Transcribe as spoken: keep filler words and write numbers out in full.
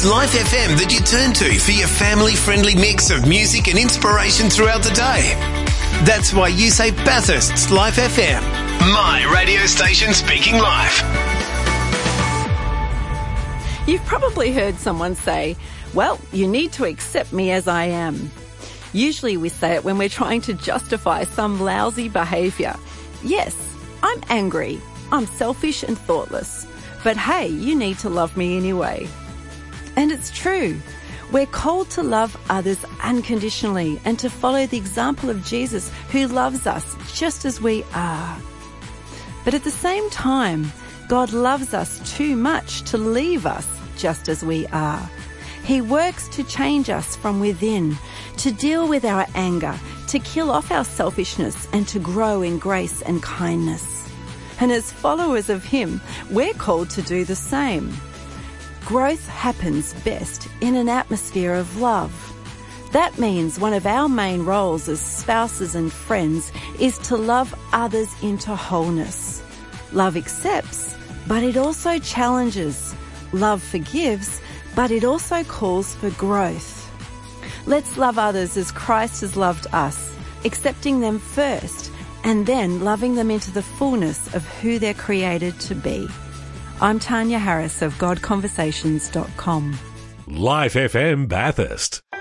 It's Life F M that you turn to for your family-friendly mix of music and inspiration throughout the day. That's why you say Bathurst's Life F M. My radio station speaking life. You've probably heard someone say, well, you need to accept me as I am. Usually we say it when we're trying to justify some lousy behaviour. Yes, I'm angry, I'm selfish and thoughtless, but hey, you need to love me anyway. And it's true. We're called to love others unconditionally and to follow the example of Jesus, who loves us just as we are. But at the same time, God loves us too much to leave us just as we are. He works to change us from within, to deal with our anger, to kill off our selfishness and to grow in grace and kindness. And as followers of Him, we're called to do the same. Growth happens best in an atmosphere of love. That means one of our main roles as spouses and friends is to love others into wholeness. Love accepts, but it also challenges. Love forgives, but it also calls for growth. Let's love others as Christ has loved us, accepting them first, and then loving them into the fullness of who they're created to be. I'm Tanya Harris of God Conversations dot com. Life F M Bathurst.